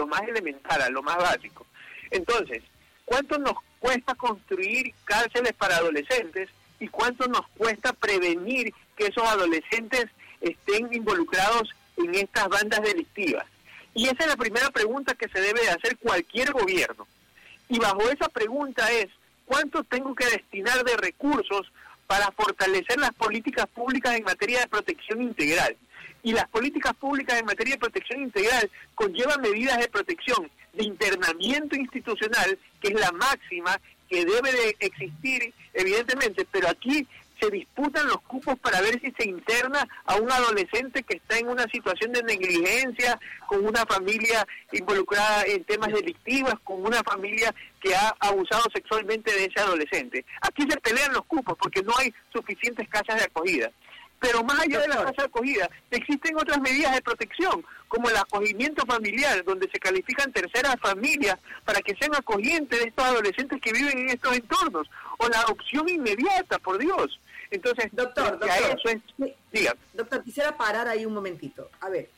lo más elemental, a lo más básico. Entonces, ¿cuánto nos cuesta construir cárceles para adolescentes y cuánto nos cuesta prevenir que esos adolescentes estén involucrados en estas bandas delictivas? Y esa es la primera pregunta que se debe de hacer cualquier gobierno. Y bajo esa pregunta es, ¿cuánto tengo que destinar de recursos para fortalecer las políticas públicas en materia de protección integral? Y las políticas públicas en materia de protección integral conllevan medidas de protección, de internamiento institucional, que es la máxima que debe de existir, evidentemente, pero aquí se disputan los cupos para ver si se interna a un adolescente que está en una situación de negligencia, con una familia involucrada en temas delictivos, con una familia que ha abusado sexualmente de ese adolescente. Aquí se pelean los cupos porque no hay suficientes casas de acogida. Pero más allá de la casa de acogida, existen otras medidas de protección, como el acogimiento familiar, donde se califican terceras familias para que sean acogientes de estos adolescentes que viven en estos entornos, o la adopción inmediata, por Dios. Entonces, doctor, eso es... Diga. Doctor, quisiera parar ahí un momentito. A ver,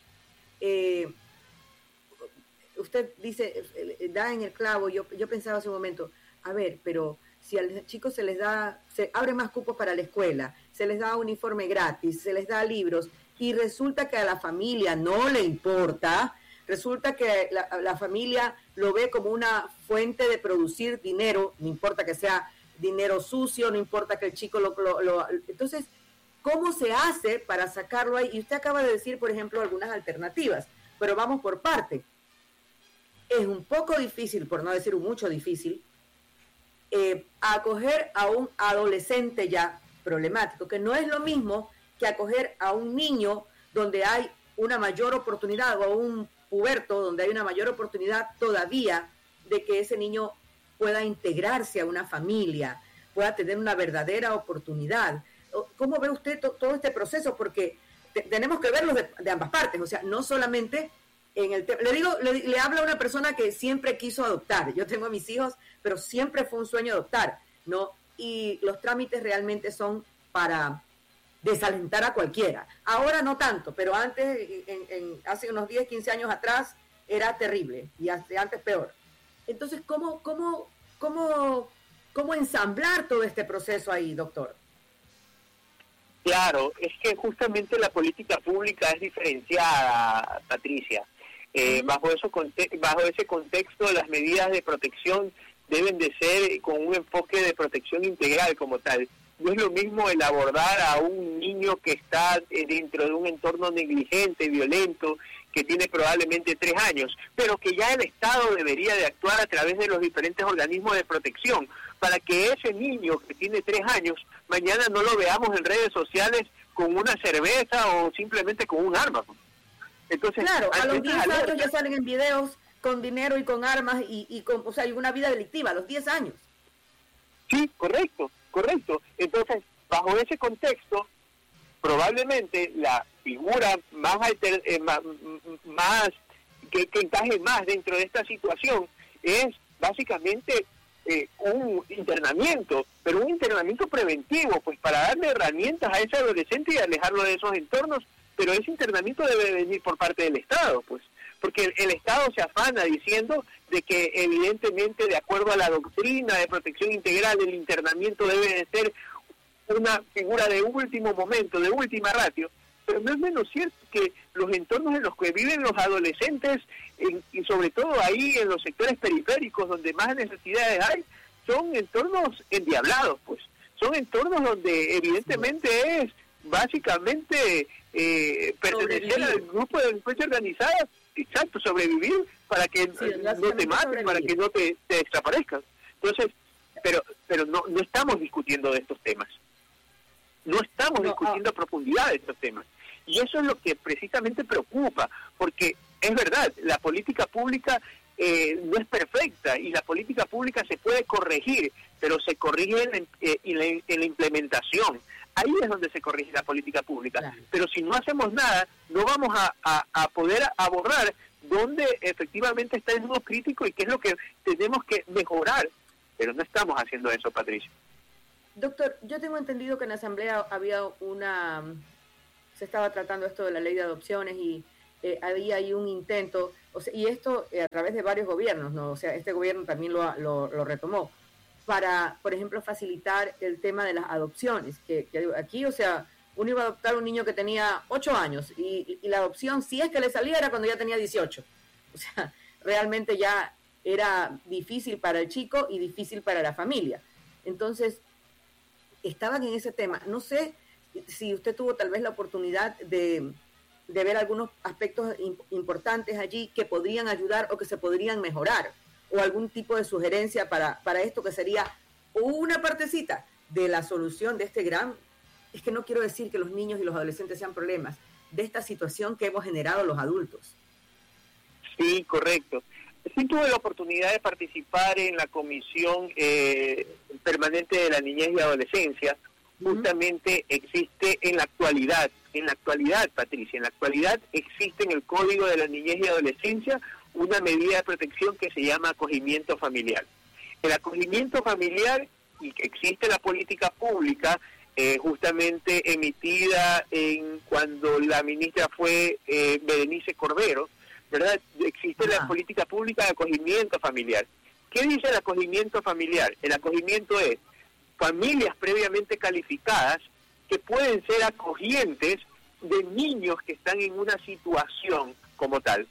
usted dice, da en el clavo, yo pensaba hace un momento, a ver, pero si a los chicos se les da, se abre más cupos para la escuela, se les da uniforme gratis, se les da libros, y resulta que a la familia no le importa, resulta que la familia lo ve como una fuente de producir dinero, no importa que sea dinero sucio, no importa que el chico Entonces, ¿cómo se hace para sacarlo ahí? Y usted acaba de decir, por ejemplo, algunas alternativas, pero vamos por parte. Es un poco difícil, por no decir mucho difícil, acoger a un adolescente ya problemático, que no es lo mismo que acoger a un niño donde hay una mayor oportunidad, o a un puberto donde hay una mayor oportunidad todavía de que ese niño pueda integrarse a una familia, pueda tener una verdadera oportunidad. ¿Cómo ve usted todo este proceso? Porque tenemos que verlo de ambas partes, o sea, no solamente en el tema. Le habla a una persona que siempre quiso adoptar. Yo tengo a mis hijos, pero siempre fue un sueño adoptar, ¿no? Y los trámites realmente son para desalentar a cualquiera. Ahora no tanto, pero antes, hace unos 10, 15 años atrás, era terrible, y antes peor. Entonces, ¿cómo ensamblar todo este proceso ahí, doctor? Claro, es que justamente la política pública es diferenciada, Patricia. Bajo ese contexto, las medidas de protección deben de ser con un enfoque de protección integral como tal. No es lo mismo el abordar a un niño que está dentro de un entorno negligente, violento, que tiene probablemente 3 años, pero que ya el Estado debería de actuar a través de los diferentes organismos de protección, para que ese niño que tiene 3 años, mañana no lo veamos en redes sociales con una cerveza o simplemente con un arma. Entonces, claro, a los 10 años ya salen en videos con dinero y con armas y con, o sea, hay una vida delictiva a los 10 años. Sí, correcto. Entonces, bajo ese contexto, probablemente la figura más que encaje más dentro de esta situación es básicamente un internamiento, pero un internamiento preventivo, pues para darle herramientas a ese adolescente y alejarlo de esos entornos, pero ese internamiento debe venir por parte del Estado, pues, porque el Estado se afana diciendo de que evidentemente, de acuerdo a la doctrina de protección integral, el internamiento debe de ser una figura de último momento, de última ratio, pero no es menos cierto que los entornos en los que viven los adolescentes, y sobre todo ahí en los sectores periféricos donde más necesidades hay, son entornos endiablados, pues, son entornos donde evidentemente es básicamente pertenecer al grupo de delincuencia organizada, exacto, sobrevivir para que no te maten, para que no te desaparezcan. Entonces, pero no estamos discutiendo de estos temas. No estamos discutiendo a profundidad de estos temas. Y eso es lo que precisamente preocupa, porque es verdad, la política pública no es perfecta y la política pública se puede corregir, pero se corrige en la implementación. Ahí es donde se corrige la política pública. Claro. Pero si no hacemos nada, no vamos a poder abordar dónde efectivamente está el nudo crítico y qué es lo que tenemos que mejorar. Pero no estamos haciendo eso, Patricia. Doctor, yo tengo entendido que en la Asamblea había se estaba tratando esto de la ley de adopciones y había ahí un intento, o sea, y esto a través de varios gobiernos, ¿no? O sea, este gobierno también lo retomó, para, por ejemplo, facilitar el tema de las adopciones, que aquí, o sea, uno iba a adoptar un niño que tenía 8 años y la adopción, si es que le salía, era cuando ya tenía 18. O sea, realmente ya era difícil para el chico y difícil para la familia. Entonces, estaban en ese tema. No sé si usted tuvo tal vez la oportunidad de ver algunos aspectos importantes allí que podrían ayudar o que se podrían mejorar, o algún tipo de sugerencia para esto que sería una partecita de la solución de este gran, es que no quiero decir que los niños y los adolescentes sean problemas, de esta situación que hemos generado los adultos. Sí, correcto. Sí tuve la oportunidad de participar en la Comisión Permanente de la Niñez y Adolescencia. Justamente existe en la actualidad, Patricia, en la actualidad existe en el Código de la Niñez y Adolescencia una medida de protección que se llama acogimiento familiar. El acogimiento familiar, y que existe la política pública, justamente emitida cuando la ministra fue Berenice Cordero, ¿verdad? Existe la política pública de acogimiento familiar. ¿Qué dice el acogimiento familiar? El acogimiento es familias previamente calificadas que pueden ser acogientes de niños que están en una situación como tal.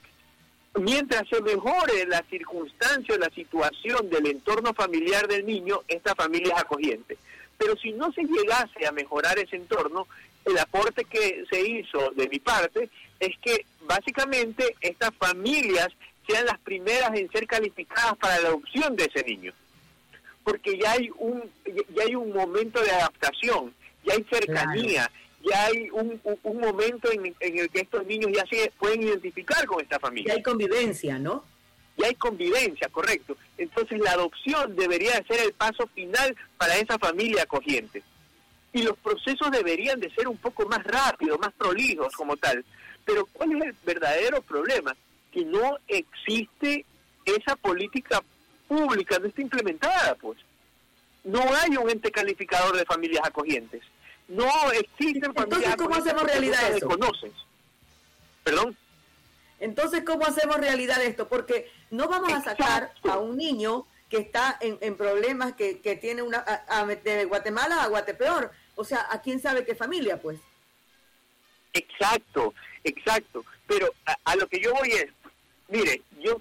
Mientras se mejore la circunstancia o la situación del entorno familiar del niño, esta familia es acogiente. Pero si no se llegase a mejorar ese entorno, el aporte que se hizo de mi parte es que básicamente estas familias sean las primeras en ser calificadas para la adopción de ese niño. Porque ya hay un momento de adaptación, ya hay cercanía, ya hay un momento en el que estos niños ya se pueden identificar con esta familia. Ya hay convivencia, ¿no? Ya hay convivencia, correcto. Entonces la adopción debería de ser el paso final para esa familia acogiente. Y los procesos deberían de ser un poco más rápidos, más prolijos como tal. Pero ¿cuál es el verdadero problema? Que no existe esa política pública, no está implementada, pues. No hay un ente calificador de familias acogientes. No existen familias acogientes. Entonces, ¿cómo hacemos realidad eso? ¿Conoces? ¿Perdón? Entonces, ¿cómo hacemos realidad esto? Porque no vamos a sacar a un niño que está en problemas, que tiene de Guatemala a Guatepeor. O sea, ¿a quién sabe qué familia, pues? Exacto. Pero a lo que yo voy es, mire, yo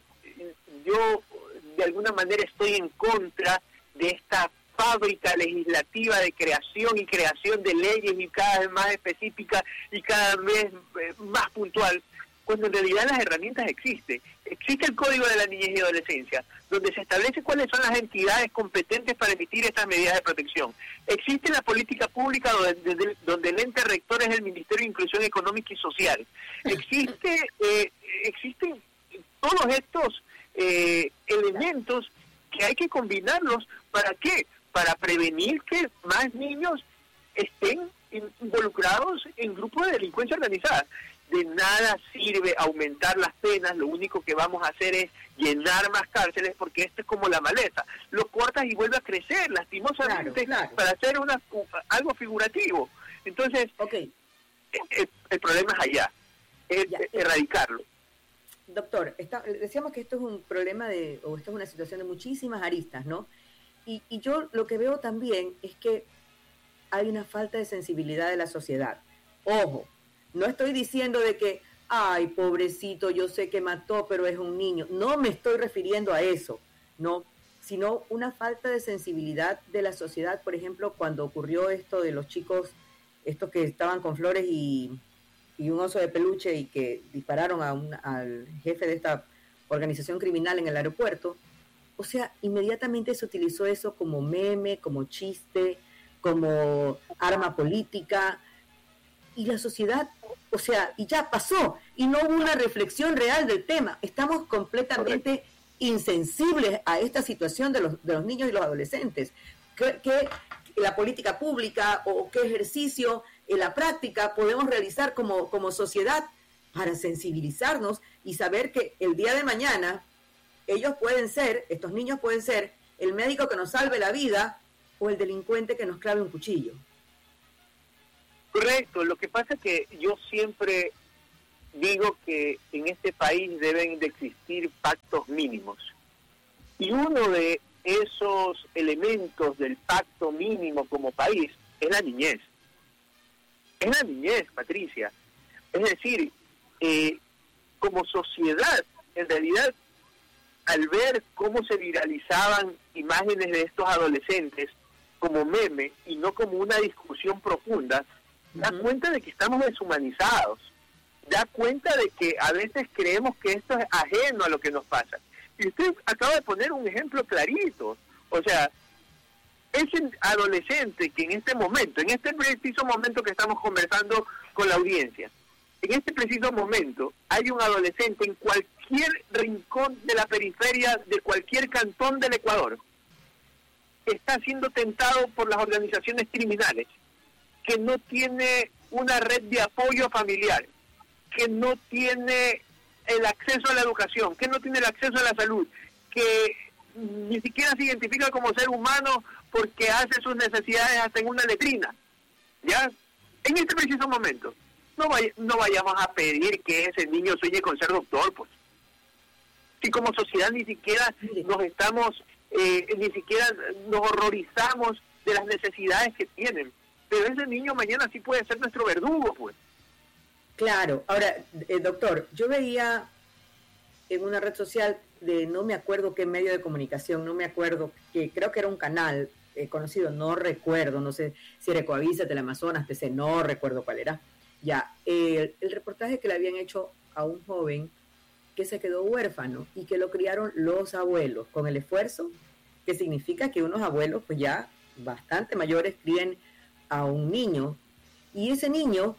de alguna manera estoy en contra de esta fábrica legislativa de creación de leyes y cada vez más específica y cada vez más puntual, cuando en realidad las herramientas existen. Existe el Código de la Niñez y Adolescencia, donde se establece cuáles son las entidades competentes para emitir estas medidas de protección. Existe la política pública donde el ente rector es el Ministerio de Inclusión Económica y Social. Existen todos estos elementos que hay que combinarlos. ¿Para qué? Para prevenir que más niños estén involucrados en grupos de delincuencia organizada. De nada sirve aumentar las penas, lo único que vamos a hacer es llenar más cárceles, porque esto es como la maleza, lo cortas y vuelve a crecer, lastimosamente, claro. Para hacer algo figurativo. Entonces, el problema es allá, erradicarlo. Doctor, decíamos que esto es un problema esto es una situación de muchísimas aristas, ¿no? Y yo lo que veo también es que hay una falta de sensibilidad de la sociedad. Ojo, no estoy diciendo de que, ay, pobrecito, yo sé que mató, pero es un niño. No me estoy refiriendo a eso, no, sino una falta de sensibilidad de la sociedad. Por ejemplo, cuando ocurrió esto de los chicos, estos que estaban con flores y un oso de peluche y que dispararon al jefe de esta organización criminal en el aeropuerto, o sea, inmediatamente se utilizó eso como meme, como chiste, como arma política, y la sociedad, o sea, y ya pasó, y no hubo una reflexión real del tema. Estamos completamente insensibles a esta situación de los niños y los adolescentes. ¿Qué la política pública o qué ejercicio en la práctica podemos realizar como sociedad para sensibilizarnos y saber que el día de mañana estos niños pueden ser el médico que nos salve la vida o el delincuente que nos clave un cuchillo? Correcto, lo que pasa es que yo siempre digo que en este país deben de existir pactos mínimos. Y uno de esos elementos del pacto mínimo como país es la niñez. Es la niñez, Patricia. Es decir, como sociedad, en realidad, al ver cómo se viralizaban imágenes de estos adolescentes como meme y no como una discusión profunda, da cuenta de que estamos deshumanizados, da cuenta de que a veces creemos que esto es ajeno a lo que nos pasa. Y usted acaba de poner un ejemplo clarito, o sea, ese adolescente que en este momento, en este preciso momento que estamos conversando con la audiencia, en este preciso momento hay un adolescente en cualquier rincón de la periferia de cualquier cantón del Ecuador que está siendo tentado por las organizaciones criminales, que no tiene una red de apoyo familiar, que no tiene el acceso a la educación, que no tiene el acceso a la salud, que ni siquiera se identifica como ser humano porque hace sus necesidades hasta en una letrina, ¿ya? En este preciso momento, no vayamos a pedir que ese niño sueñe con ser doctor, pues. Si como sociedad ni siquiera ni siquiera nos horrorizamos de las necesidades que tienen, pero ese niño mañana sí puede ser nuestro verdugo, pues. Claro. Ahora, doctor, yo veía en una red social de no me acuerdo qué medio de comunicación, no me acuerdo, que creo que era un canal conocido, no recuerdo, no sé si era Ecoavisa, Teleamazonas, TC, no recuerdo cuál era. Ya, el reportaje que le habían hecho a un joven que se quedó huérfano y que lo criaron los abuelos, con el esfuerzo que significa que unos abuelos, pues ya bastante mayores, críen a un niño, y ese niño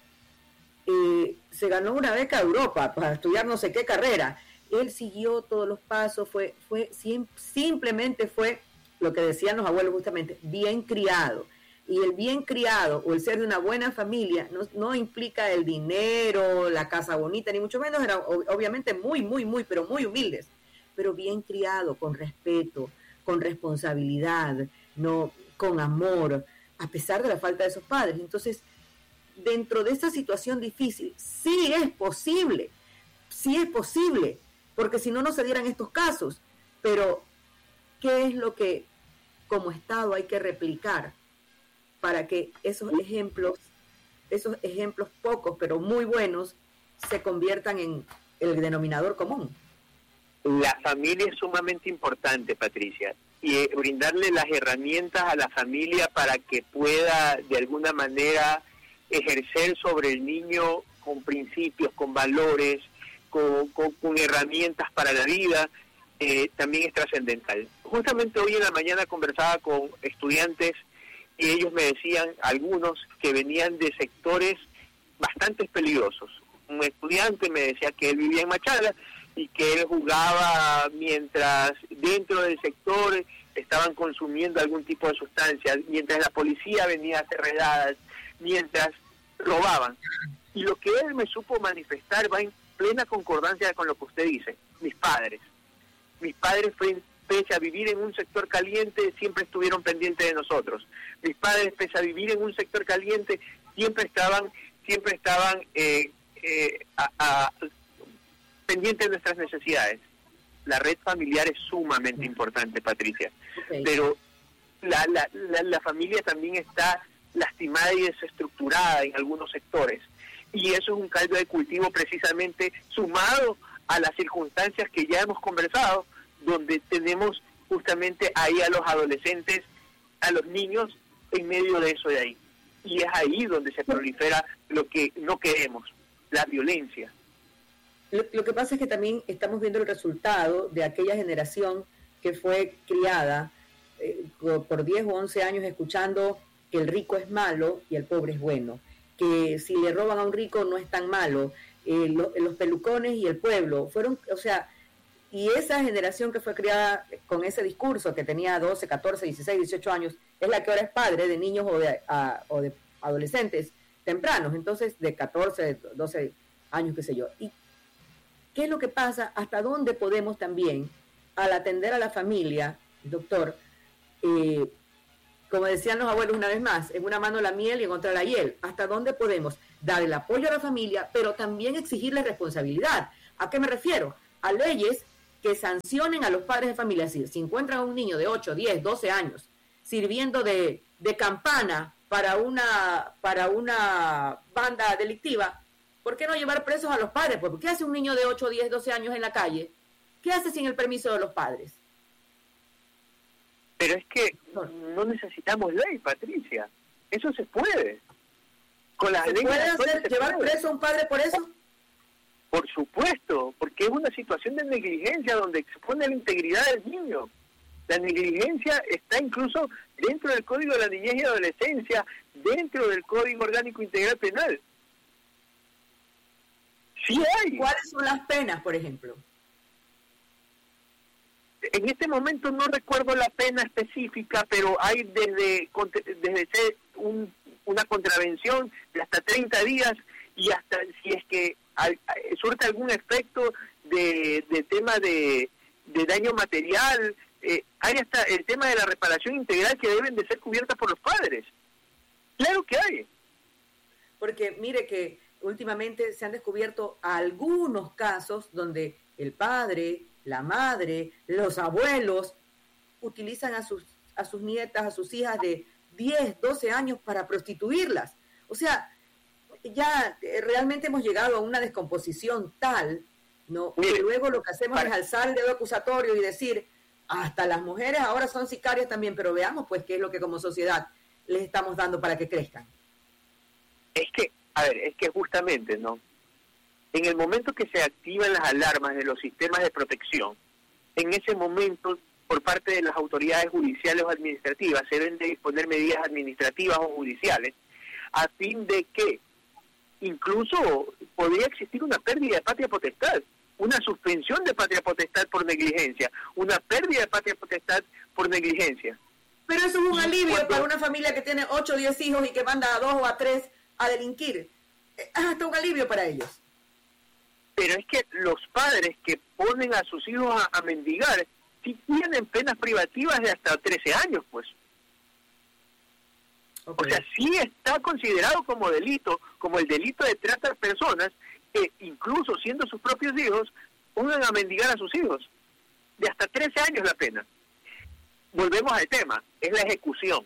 se ganó una beca a Europa para estudiar no sé qué carrera. Él siguió todos los pasos, simplemente fue lo que decían los abuelos justamente, bien criado. Y el bien criado o el ser de una buena familia no implica el dinero, la casa bonita, ni mucho menos, eran obviamente pero muy humildes, pero bien criado, con respeto, con responsabilidad, no, con amor, a pesar de la falta de sus padres. Entonces, dentro de esta situación difícil, sí es posible, porque si no, no se dieran estos casos. Pero, ¿qué es lo que como Estado hay que replicar para que esos ejemplos pocos pero muy buenos se conviertan en el denominador común? La familia es sumamente importante, Patricia, y brindarle las herramientas a la familia para que pueda de alguna manera ejercer sobre el niño con principios, con valores, con herramientas para la vida, también es trascendental. Justamente hoy en la mañana conversaba con estudiantes y ellos me decían, algunos, que venían de sectores bastante peligrosos. Un estudiante me decía que él vivía en Machala y que él jugaba mientras dentro del sector estaban consumiendo algún tipo de sustancia, mientras la policía venía a hacer redadas, mientras robaban. Y lo que él me supo manifestar va en plena concordancia con lo que usted dice. Mis padres, pese a vivir en un sector caliente, siempre estuvieron pendientes de nosotros. Mis padres, pese a vivir en un sector caliente, siempre estaban pendientes de nuestras necesidades. La red familiar es sumamente importante, Patricia. Okay. Pero la familia también está lastimada y desestructurada en algunos sectores. Y eso es un caldo de cultivo precisamente sumado a las circunstancias que ya hemos conversado, donde tenemos justamente ahí a los adolescentes, a los niños en medio de eso de ahí. Y es ahí donde se prolifera lo que no queremos, la violencia. Lo que pasa es que también estamos viendo el resultado de aquella generación que fue criada por 10 o 11 años escuchando que el rico es malo y el pobre es bueno, que si le roban a un rico no es tan malo, los pelucones y el pueblo fueron, o sea, y esa generación que fue criada con ese discurso, que tenía 12, 14, 16, 18 años, es la que ahora es padre de niños o de adolescentes tempranos, entonces de 14, 12 años, qué sé yo. ¿Y qué es lo que pasa? ¿Hasta dónde podemos también, al atender a la familia, doctor, como decían los abuelos una vez más, en una mano la miel y en otra la hiel, ¿hasta dónde podemos dar el apoyo a la familia, pero también exigirle responsabilidad. ¿A qué me refiero? A leyes que sancionen a los padres de familia. Si encuentran a un niño de 8, 10, 12 años sirviendo de campana para una banda delictiva, ¿por qué no llevar presos a los padres? Pues, ¿qué hace un niño de 8, 10, 12 años en la calle? ¿Qué hace sin el permiso de los padres? Pero es que no necesitamos ley, Patricia. Eso se puede. Con las leyes ¿Puede llevar preso a un padre por eso? Por supuesto, porque es una situación de negligencia donde expone la integridad del niño. La negligencia está incluso dentro del Código de la Niñez y Adolescencia, dentro del Código Orgánico Integral Penal. Sí hay. ¿Cuáles son las penas, por ejemplo? En este momento no recuerdo la pena específica, pero hay desde ser una contravención de hasta 30 días y hasta si es que surte algún efecto de tema de daño material, hay hasta el tema de la reparación integral que deben de ser cubiertas por los padres. Claro que hay. Porque mire que últimamente se han descubierto algunos casos donde el padre, la madre, los abuelos utilizan a sus nietas, a sus hijas de 10, 12 años para prostituirlas. O sea, ya realmente hemos llegado a una descomposición tal, ¿no? Mire, que luego lo que hacemos es alzar el dedo acusatorio y decir, hasta las mujeres ahora son sicarias también, pero veamos pues qué es lo que como sociedad les estamos dando para que crezcan. Es que justamente, ¿no? En el momento que se activan las alarmas de los sistemas de protección, en ese momento, por parte de las autoridades judiciales o administrativas, se deben de disponer medidas administrativas o judiciales, a fin de que incluso podría existir una pérdida de patria potestad, una suspensión de patria potestad por negligencia, una pérdida de patria potestad por negligencia. Pero eso es un alivio para una familia que tiene 8 o 10 hijos y que manda a 2 o a 3 a delinquir. Es hasta un alivio para ellos. Pero es que los padres que ponen a sus hijos a mendigar, sí tienen penas privativas de hasta 13 años, pues. Okay. O sea, sí está considerado como delito, como el delito de trata de personas, que incluso siendo sus propios hijos, pongan a mendigar a sus hijos. De hasta 13 años la pena. Volvemos al tema, es la ejecución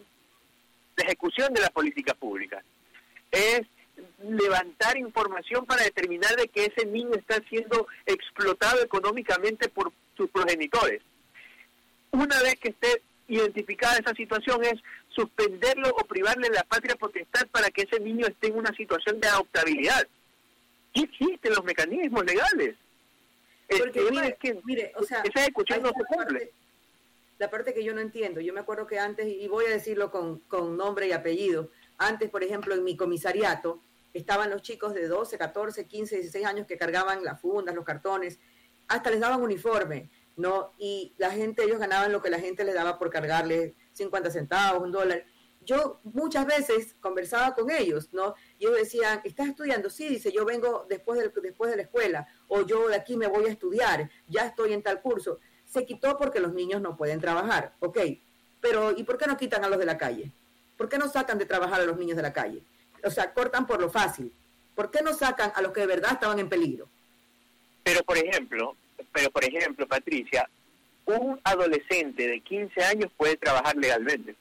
de la política pública. Es levantar información para determinar de que ese niño está siendo explotado económicamente por sus progenitores. Una vez que esté identificada esa situación es suspenderlo o privarle la patria potestad para que ese niño esté en una situación de adoptabilidad. ¿Qué existen los mecanismos legales? Porque el tema es que o sea, esa ejecución no se cumple. La parte que yo no entiendo, yo me acuerdo que antes, y voy a decirlo con nombre y apellido, antes, por ejemplo, en mi comisariato, estaban los chicos de 12, 14, 15, 16 años que cargaban las fundas, los cartones, hasta les daban uniforme, ¿no? Y ellos ganaban lo que la gente les daba por cargarles 50 centavos, $1. Yo muchas veces conversaba con ellos, ¿no? Y ellos decían, ¿estás estudiando? Sí, dice, yo vengo después de la escuela, o yo de aquí me voy a estudiar, ya estoy en tal curso. Se quitó porque los niños no pueden trabajar, ok, pero ¿y por qué no quitan a los de la calle? ¿Por qué no sacan de trabajar a los niños de la calle? O sea, cortan por lo fácil. ¿Por qué no sacan a los que de verdad estaban en peligro? Pero por ejemplo, Patricia, un adolescente de 15 años puede trabajar legalmente.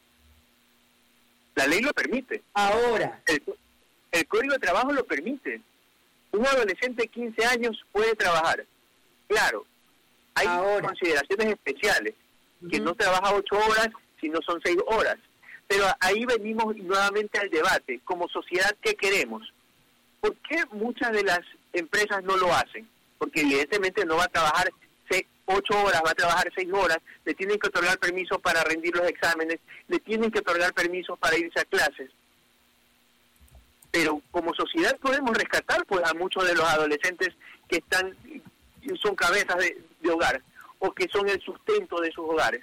La ley lo permite. Ahora. El Código de Trabajo lo permite. Un adolescente de 15 años puede trabajar. Claro, hay consideraciones especiales, que no trabaja 8 horas, sino son 6 horas. Pero ahí venimos nuevamente al debate. Como sociedad, ¿qué queremos? ¿Por qué muchas de las empresas no lo hacen? Porque evidentemente no va a trabajar 8 horas, va a trabajar 6 horas, le tienen que otorgar permisos para rendir los exámenes, le tienen que otorgar permisos para irse a clases. Pero como sociedad podemos rescatar pues a muchos de los adolescentes que son cabezas de hogar o que son el sustento de sus hogares.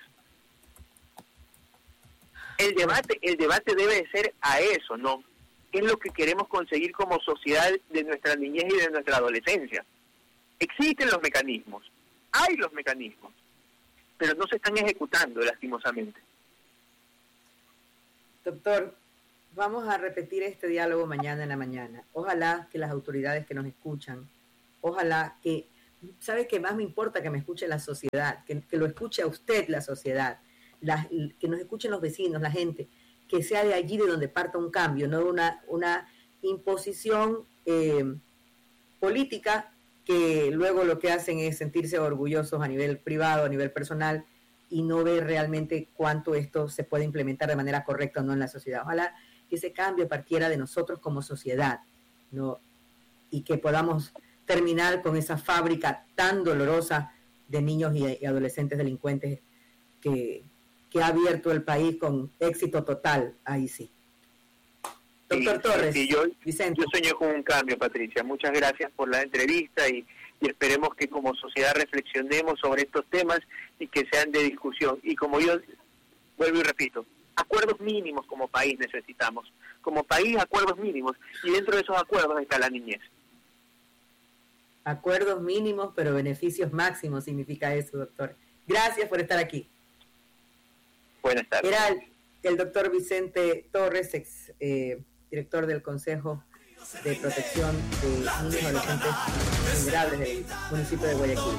El debate debe ser a eso, ¿no? ¿Qué es lo que queremos conseguir como sociedad de nuestra niñez y de nuestra adolescencia? Existen los mecanismos, hay los mecanismos, pero no se están ejecutando lastimosamente. Doctor, Vamos a repetir este diálogo mañana en la mañana. Ojalá que las autoridades que nos escuchan, ojalá que, ¿sabe qué más me importa? Que me escuche la sociedad, que lo escuche a usted la sociedad, que nos escuchen los vecinos, la gente, que sea de allí de donde parta un cambio, no una imposición política que luego lo que hacen es sentirse orgullosos a nivel privado, a nivel personal, y no ver realmente cuánto esto se puede implementar de manera correcta o no en la sociedad. Ojalá que ese cambio partiera de nosotros como sociedad, ¿no? Y que podamos terminar con esa fábrica tan dolorosa de niños y adolescentes delincuentes que ha abierto el país con éxito total. Ahí sí. Doctor Torres, Vicente. Yo sueño con un cambio, Patricia. Muchas gracias por la entrevista y esperemos que como sociedad reflexionemos sobre estos temas y que sean de discusión. Y como yo vuelvo y repito, acuerdos mínimos como país necesitamos. Como país, acuerdos mínimos. Y dentro de esos acuerdos está la niñez. Acuerdos mínimos, pero beneficios máximos significa eso, doctor. Gracias por estar aquí. Buenas tardes. Era el doctor Vicente Torres, ex director del Consejo de Protección de Niños y Adolescentes Vulnerables del municipio de Guayaquil.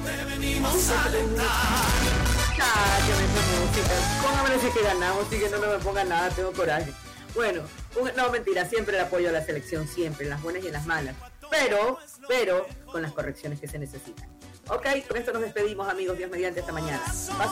Póngame si que ganamos, sí que no me pongan nada, tengo coraje. Bueno, no, mentira, siempre el apoyo a la selección, siempre, en las buenas y en las malas, pero con las correcciones que se necesitan. Ok, con esto nos despedimos, amigos, Dios mediante, esta mañana.